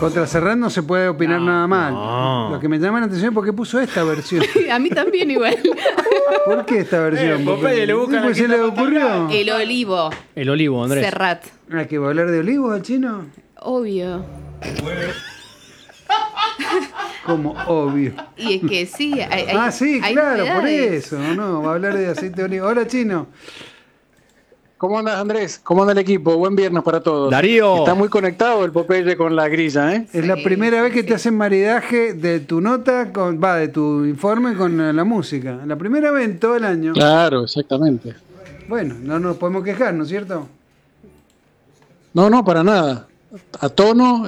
Contra Serrat no se puede opinar nada mal. no. Lo que me llama la atención es por qué puso esta versión. A mí también igual. ¿Por qué esta versión? Popeye le busca la ¿Pues se le quinta ocurrió? El olivo. El olivo, Andrés. Serrat. ¿Hay que hablar de olivos al chino? Obvio. Como obvio. Y es que sí. Sí, hay claro, por novedades. eso. No, va a hablar de aceite de oliva. Hola, chino. ¿Cómo andas, Andrés? ¿Cómo anda el equipo? Buen viernes para todos. Darío. Está muy conectado el Popeye con la grilla, ¿eh? Es la Sí, primera vez que sí. te hacen maridaje de tu nota, de tu informe con la música. La primera vez en todo el año. Claro, exactamente. Bueno, no nos podemos quejar, ¿no es cierto? No, para nada. A tono